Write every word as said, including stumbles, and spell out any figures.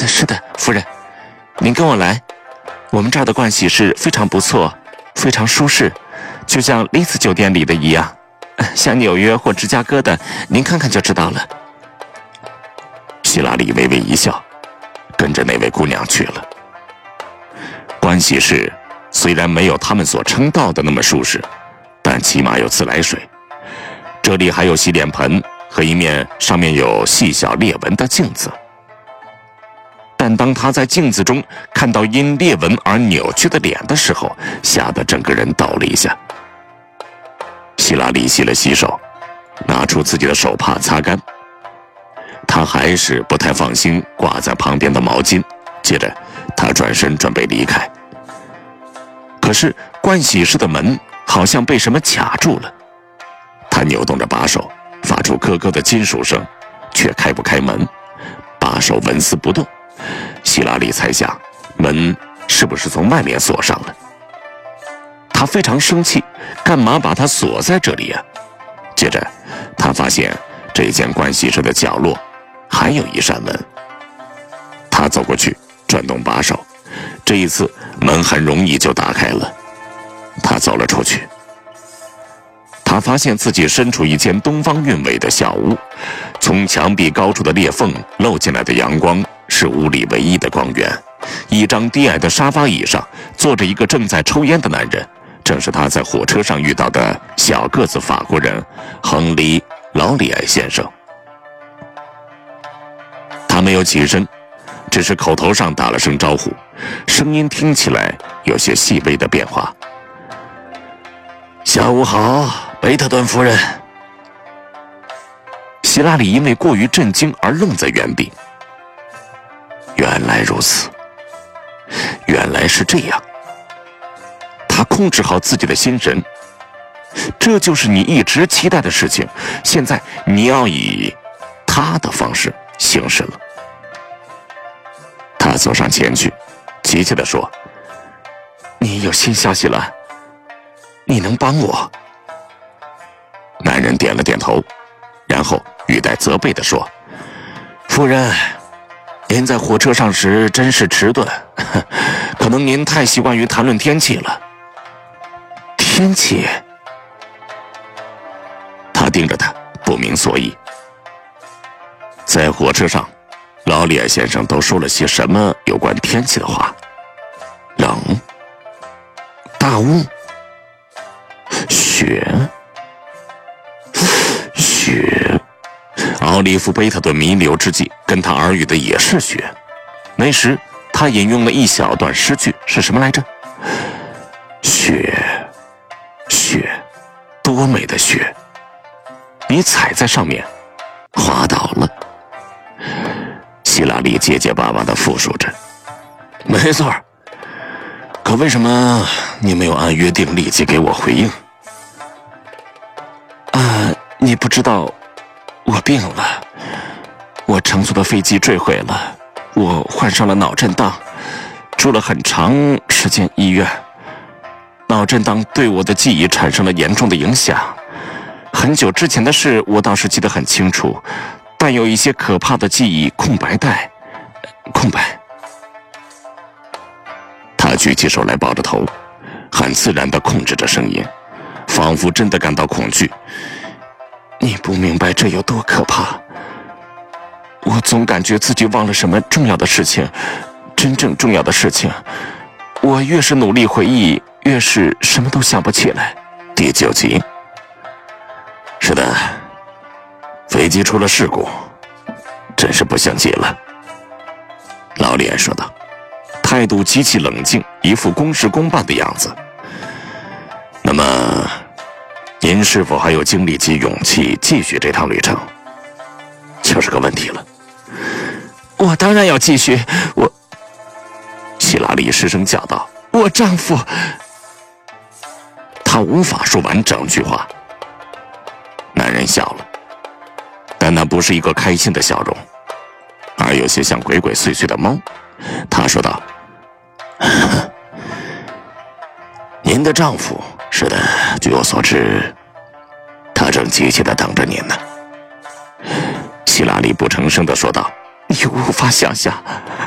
是的，夫人，您跟我来。我们这儿的盥洗室非常不错，非常舒适，就像丽兹酒店里的一样。像纽约或芝加哥的，您看看就知道了。 希拉里微微一笑，跟着那位姑娘去了。盥洗室虽然没有他们所称道的那么舒适，但起码有自来水。这里还有洗脸盆和一面上面有细小裂纹的镜子。但当他在镜子中看到因裂纹而扭曲的脸的时候，吓得整个人抖了一下。希拉里洗了洗手，拿出自己的手帕擦干。他还是不太放心挂在旁边的毛巾，接着他转身准备离开。可是盥洗室的门好像被什么卡住了，他扭动着把手，发出咯咯的金属声，却开不开门，把手纹丝不动。希拉里猜想门是不是从外面锁上了。他非常生气，干嘛把它锁在这里啊？接着他发现这间盥洗室的角落还有一扇门。他走过去，转动把手，这一次门很容易就打开了。他走了出去。他发现自己身处一间东方韵味的小屋，从墙壁高处的裂缝漏进来的阳光是屋里唯一的光源。一张低矮的沙发椅上坐着一个正在抽烟的男人，正是他在火车上遇到的小个子法国人亨利·劳里埃先生。他没有起身，只是口头上打了声招呼，声音听起来有些细微的变化。下午好，贝特顿夫人。希拉里因为过于震惊而愣在原地。原来如此，原来是这样。他控制好自己的心神，这就是你一直期待的事情，现在你要以他的方式行事了。他走上前去，急切地说：“ 你有新消息了？你能帮我？” 男人点了点头，然后语带责备地说：“ 夫人，您在火车上时真是迟钝，可能您太习惯于谈论天气了。”天气？ 他盯着他，不明所以。在火车上，劳里埃先生都说了些什么有关天气的话？冷， 大雾， 雪，雪。奥利弗·贝特顿弥留之际，跟他耳语的也是雪。那时他引用了一小段诗句，是什么来着？雪，雪，多美的雪！你踩在上面，滑倒了。希拉里结结巴巴地复述着：“没错，可为什么你没有按约定立即给我回应？” 啊，你不知道，我病了，我乘坐的飞机坠毁了，我患上了脑震荡，住了很长时间医院。脑震荡对我的记忆产生了严重的影响。很久之前的事我倒是记得很清楚，但有一些可怕的记忆空白带，空白。 他举起手来抱着头，很自然地控制着声音，仿佛真的感到恐惧。 你不明白这有多可怕。我总感觉自己忘了什么重要的事情，真正重要的事情。我越是努力回忆，越是什么都想不起来。 第九集。是的，飞机出了事故，真是不想极了。劳里埃说道，态度极其冷静，一副公事公办的样子。那么，您是否还有精力及勇气继续这趟旅程？就是个问题了。 我当然要继续，我…… 希拉里失声叫道：“ 我丈夫……” 他无法说完整句话。男人笑了，但那不是一个开心的笑容，而有些像鬼鬼祟祟的猫。他说道：“您的丈夫，是的，据我所知，他正急切地等着您呢。”希拉里不成声地说道：“ 你无法想象，